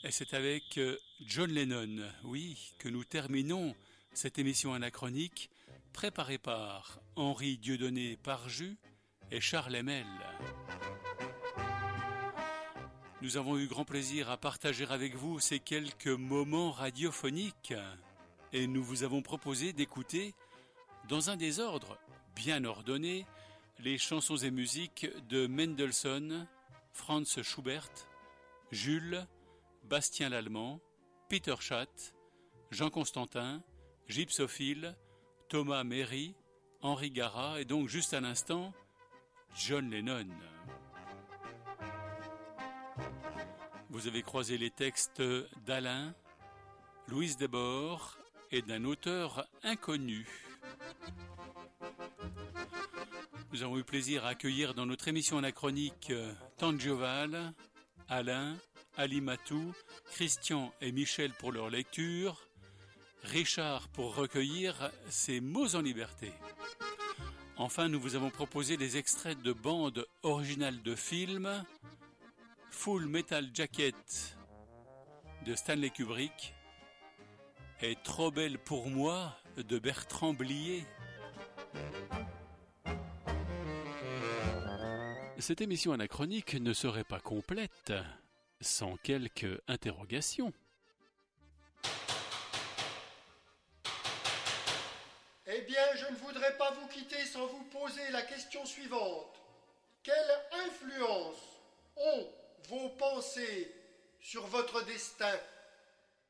Et c'est avec John Lennon, oui, que nous terminons cette émission anachronique préparée par Henri Dieudonné Parjus et Charles Hemmel. Nous avons eu grand plaisir à partager avec vous ces quelques moments radiophoniques et nous vous avons proposé d'écouter, dans un désordre bien ordonné, les chansons et musiques de Mendelssohn, Franz Schubert, Jules, Bastien Lallemand, Peter Schatt, Jean Constantin, Gypsophile, Thomas Méry, Henri Gara et donc juste à l'instant, John Lennon. Vous avez croisé les textes d'Alain, Louise Desbordes et d'un auteur inconnu. Nous avons eu plaisir à accueillir dans notre émission anachronique Tangioval, Alain, Ali Matou, Christian et Michel pour leur lecture, Richard pour recueillir ses mots en liberté. Enfin, nous vous avons proposé des extraits de bandes originales de films, Full Metal Jacket de Stanley Kubrick et Trop belle pour moi de Bertrand Blier. Cette émission anachronique ne serait pas complète sans quelques interrogations. Eh bien, je ne voudrais pas vous quitter sans vous poser la question suivante. Quelle influence ont vos pensées sur votre destin